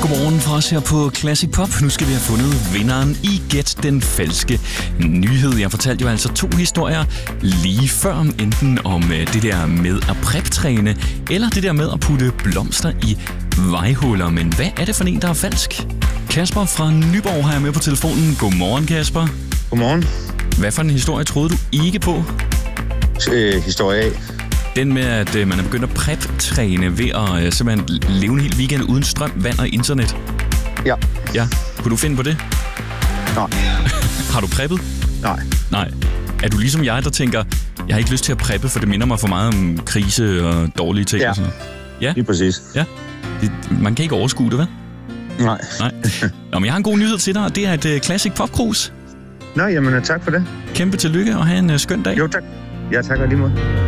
Godmorgen fra os her på Classic Pop. Nu skal vi have fundet vinderen i Gæt den falske nyhed. Jeg fortalte jo altså 2 historier lige før, enten om det der med at prep-træne, eller det der med at putte blomster i vejhuller. Men hvad er det for en, der er falsk? Kasper fra Nyborg har jeg med på telefonen. Godmorgen, Kasper. Godmorgen. Hvad for en historie troede du ikke på? Historie A. Den med, at man er begyndt at prep-træne ved at simpelthen leve en hel weekend uden strøm, vand og internet. Ja. Ja. Kunne du finde på det? Nej. Har du preppet? Nej. Er du ligesom jeg, der tænker, jeg har ikke lyst til at preppe, for det minder mig for meget om krise og dårlige ting? Ja. Og sådan noget? Ja. Lige præcis. Ja. Man kan ikke overskue det, hvad? Nej. Nå, men jeg har en god nyhed til dig, og det er et Classic Pop Cruise. Nå, jamen tak for det. Kæmpe tillykke, og have en skøn dag. Jo, tak. Ja, tak og lige måde.